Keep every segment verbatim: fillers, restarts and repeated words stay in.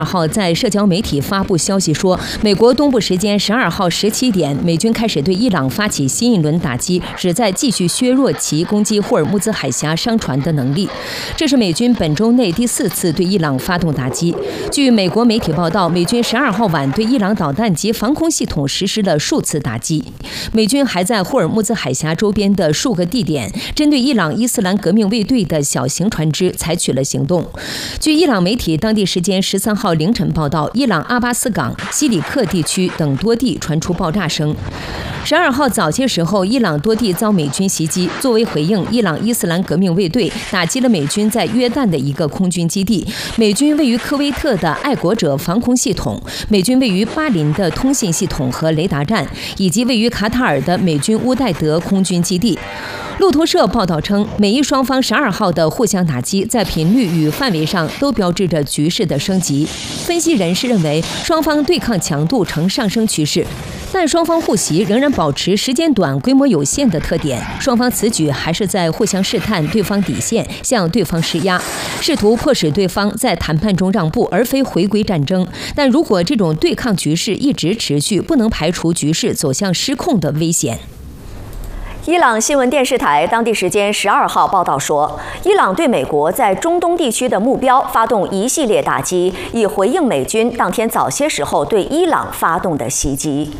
号在社交媒体发布消息说，美国东部时间十二号十七点，美军开始对伊朗发起新一轮打击，旨在继续削弱其攻击霍尔木兹海峡商船的能力。这是美军本周内第四次对伊朗发动打击。据美国媒体报道，美军十二号晚对伊朗导弹及防空系统实施了数次打击。美军还在霍尔木兹海峡周边的数个地点，针对伊朗伊斯兰革命卫队的小型船只采取了行动。据伊朗媒体当地时间十三号凌晨报道，伊朗阿巴斯港、西里克地区等多地传出爆炸声。十二号早些时候，伊朗多地遭美军袭击。作为回应，伊朗伊斯兰革命卫队打击了美军在约旦的一个空军基地，美军位于科威特的爱国者防空系统，美军位于巴林的通信系统和雷达站，以及位于卡塔尔的美军乌代德空军基地。路透社报道称，美伊双方十二号的互相打击在频率与范围上都标志着局势的升级。分析人士认为，双方对抗强度呈上升趋势，但双方互袭仍然保持时间短、规模有限的特点。双方此举还是在互相试探对方底线，向对方施压，试图迫使对方在谈判中让步，而非回归战争。但如果这种对抗局势一直持续，不能排除局势走向失控的危险。 伊朗新闻电视台当地时间十二号报道说，伊朗对美国在中东地区的目标发动一系列打击，以回应美军当天早些时候对伊朗发动的袭击。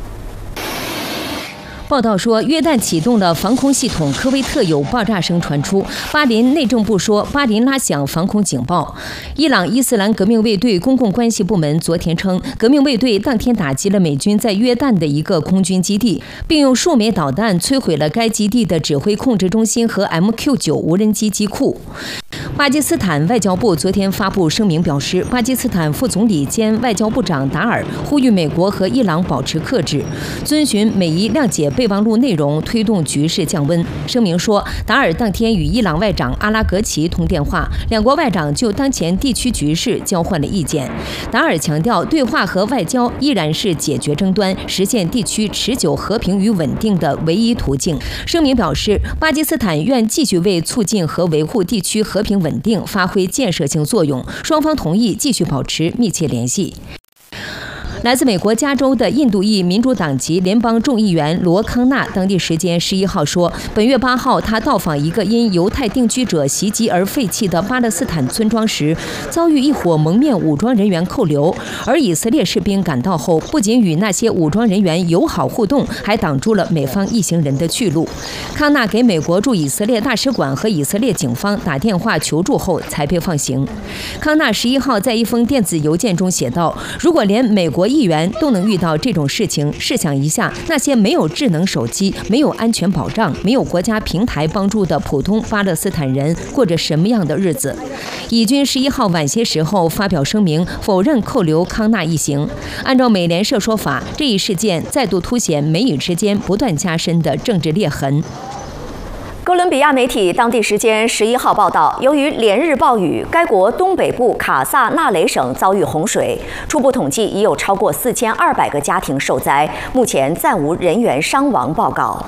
报道说，约旦启动了防空系统，科威特有爆炸声传出。巴林内政部说，巴林拉响防空警报。伊朗伊斯兰革命卫队公共关系部门昨天称，革命卫队当天打击了美军在约旦的一个空军基地，并用数枚导弹摧毁了该基地的指挥控制中心和 M Q 九 无人机机库。巴基斯坦外交部昨天发布声明表示，巴基斯坦副总理兼外交部长达尔呼吁美国和伊朗保持克制，遵循美伊谅解备忘录内容，推动局势降温。声明说，达尔当天与伊朗外长阿拉格齐通电话，两国外长就当前地区局势交换了意见。达尔强调，对话和外交依然是解决争端、实现地区持久和平与稳定的唯一途径。声明表示，巴基斯坦愿继续为促进和维护地区和平稳定发挥建设性作用，双方同意继续保持密切联系。来自美国加州的印度裔民主党籍联邦众议员罗康纳当地时间十一号说，本月八号他到访一个因犹太定居者袭击而废弃的巴勒斯坦村庄时，遭遇一伙蒙面武装人员扣留，而以色列士兵赶到后，不仅与那些武装人员友好互动，还挡住了美方一行人的去路。康纳给美国驻以色列大使馆和以色列警方打电话求助后才被放行。康纳十一号在一封电子邮件中写道，如果连美国议员都能遇到这种事情，试想一下，那些没有智能手机、没有安全保障、没有国家平台帮助的普通巴勒斯坦人过着什么样的日子？以军十一号晚些时候发表声明，否认扣留康纳一行。按照美联社说法，这一事件再度凸显美以之间不断加深的政治裂痕。 哥伦比亚媒体当地时间十一号报道，由于连日暴雨，该国东北部卡萨纳雷省遭遇洪水，初步统计已有超过四千二百个家庭受灾，目前暂无人员伤亡报告。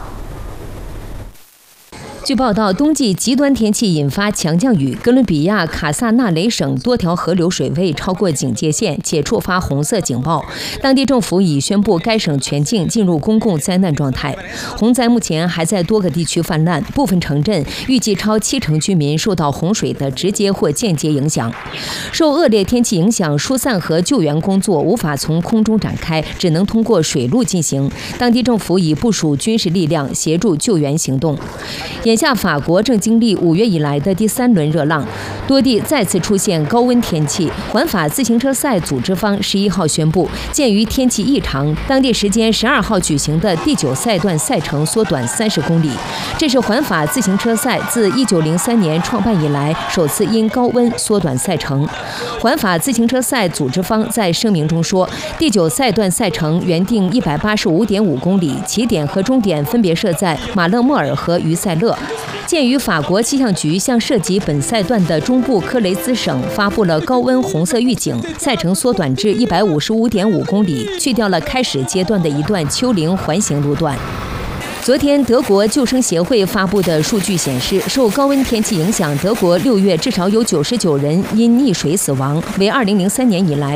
据报道，冬季极端天气引发强降雨，哥伦比亚卡萨纳雷省多条河流水位超过警戒线，且触发红色警报。当地政府已宣布该省全境进入公共灾难状态。洪灾目前还在多个地区泛滥，部分城镇预计超七成居民受到洪水的直接或间接影响。受恶劣天气影响，疏散和救援工作无法从空中展开，只能通过水路进行。当地政府已部署军事力量协助救援行动。眼下法国正经历五月以来的第三轮热浪，多地再次出现高温天气。环法自行车赛组织方十一号宣布，鉴于天气异常，当地时间十二号举行的第九赛段赛程缩短三十公里。这是环法自行车赛自一九零三年创办以来首次因高温缩短赛程。环法自行车赛组织方在声明中说，第九赛段赛程原定一百八十五点五公里，起点和终点分别设在马勒莫尔和于塞勒。鉴于法国气象局向涉及本赛段的中部科雷兹省发布了高温红色预警，赛程缩短至一百五十五点五公里，去掉了开始阶段的一段丘陵环形路段。 昨天，德国救生协会发布的数据显示，受高温天气影响，德国六月至少有九十九人因溺水死亡，为二零零三年以来